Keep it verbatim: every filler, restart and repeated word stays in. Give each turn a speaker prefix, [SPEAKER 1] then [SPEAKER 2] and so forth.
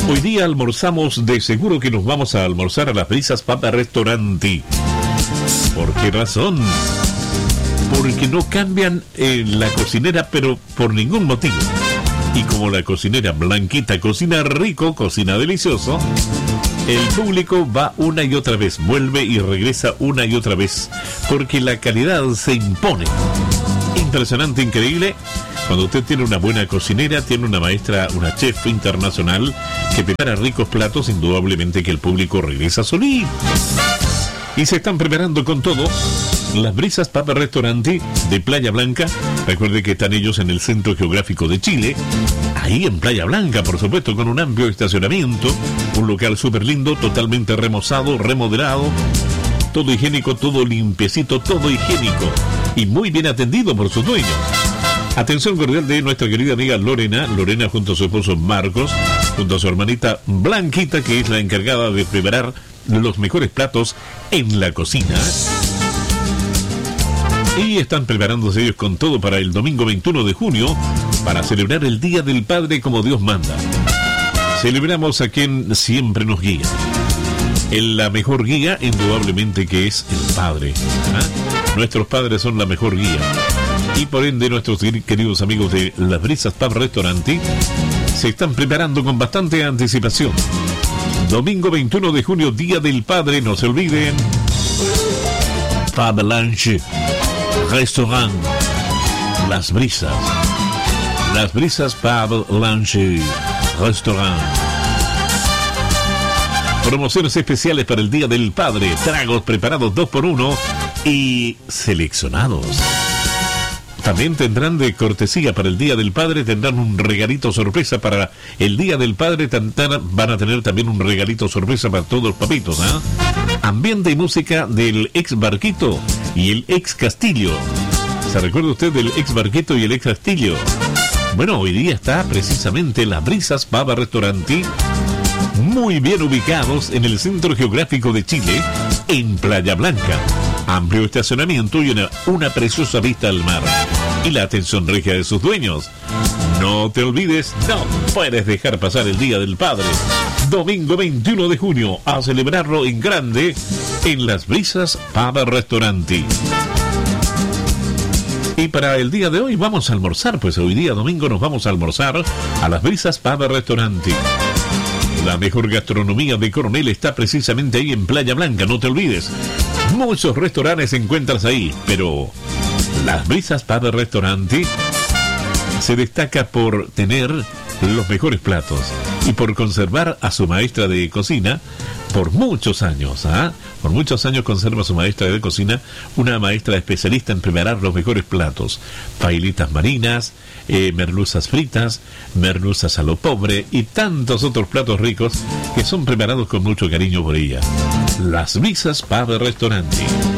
[SPEAKER 1] Hoy día almorzamos, de seguro que nos vamos a almorzar a las Brisas Papa Restaurante. ¿Por qué razón? Porque no cambian eh, la cocinera, pero por ningún motivo. Y como la cocinera Blanquita cocina rico, cocina delicioso, el público va una y otra vez, vuelve y regresa una y otra vez, porque la calidad se impone. Impresionante, increíble. Cuando usted tiene una buena cocinera, tiene una maestra, una chef internacional que prepara ricos platos, indudablemente que el público regresa solito. Y se están preparando con todo las Brisas Papa Restaurante de Playa Blanca. Recuerde que están ellos en el Centro Geográfico de Chile, ahí en Playa Blanca, por supuesto, con un amplio estacionamiento, un local súper lindo, totalmente remozado, remodelado, todo higiénico, todo limpiecito, todo higiénico y muy bien atendido por sus dueños. Atención cordial de nuestra querida amiga Lorena, Lorena junto a su esposo Marcos, junto a su hermanita Blanquita, que es la encargada de preparar los mejores platos en la cocina. Y están preparándose ellos con todo para el domingo veintiuno de junio, para celebrar el Día del Padre como Dios manda. Celebramos a quien siempre nos guía. En la mejor guía, indudablemente, que es el Padre. ¿Ah? Nuestros padres son la mejor guía. Y por ende, nuestros queridos amigos de las Brisas Pub Restaurante se están preparando con bastante anticipación. Domingo veintiuno de junio, Día del Padre, no se olviden. Pub Lunch Restaurant Las Brisas. Las Brisas Pub Lunch Restaurant. Promociones especiales para el Día del Padre. Tragos preparados dos por uno y seleccionados. También tendrán de cortesía para el Día del Padre, tendrán un regalito sorpresa para el Día del Padre, van a tener también un regalito sorpresa para todos los papitos, ¿eh? Ambiente y música del ex Barquito y el ex Castillo. ¿Se recuerda usted del ex Barquito y el ex Castillo? Bueno, hoy día está precisamente las Brisas Papa Restaurante, muy bien ubicados en el Centro Geográfico de Chile, en Playa Blanca. Amplio estacionamiento y una, una preciosa vista al mar. Y la atención regia de sus dueños. No te olvides, no puedes dejar pasar el Día del Padre. Domingo veintiuno de junio, a celebrarlo en grande en las Brisas Papa Restaurante. Y para el día de hoy vamos a almorzar, pues hoy día domingo nos vamos a almorzar a las Brisas Papa Restaurante. La mejor gastronomía de Coronel está precisamente ahí en Playa Blanca, no te olvides. Muchos restaurantes encuentras ahí, pero las Brisas Papa Restaurante se destaca por tener los mejores platos y por conservar a su maestra de cocina por muchos años. ¿ah? Por muchos años conserva a su maestra de cocina, una maestra especialista en preparar los mejores platos. Pailitas marinas, eh, merluzas fritas, merluzas a lo pobre y tantos otros platos ricos que son preparados con mucho cariño por ella. Las Brisas Papa Restaurante.